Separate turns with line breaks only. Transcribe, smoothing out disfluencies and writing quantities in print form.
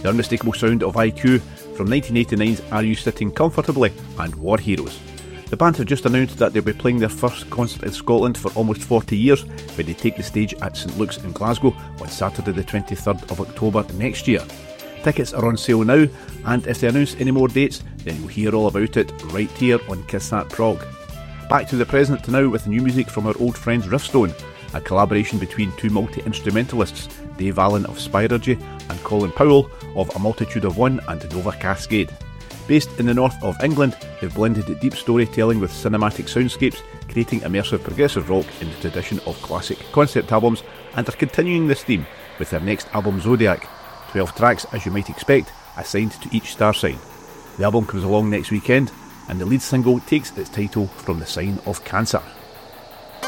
the unmistakable sound of IQ from 1989's Are You Sitting Comfortably and War Heroes. The band have just announced that they'll be playing their first concert in Scotland for almost 40 years when they take the stage at St Luke's in Glasgow on Saturday the 23rd of October next year. Tickets are on sale now, and if they announce any more dates, then you'll hear all about it right here on KissThat Prog. Back to the present now with new music from our old friends Riffstone, a collaboration between two multi-instrumentalists, Dave Allen of Spirurgy and Colin Powell of A Multitude of One and Nova Cascade. Based in the north of England, they've blended deep storytelling with cinematic soundscapes, creating immersive progressive rock in the tradition of classic concept albums, and are continuing this theme with their next album Zodiac. 12 tracks, as you might expect, assigned to each star sign. The album comes along next weekend, and the lead single takes its title from the sign of Cancer.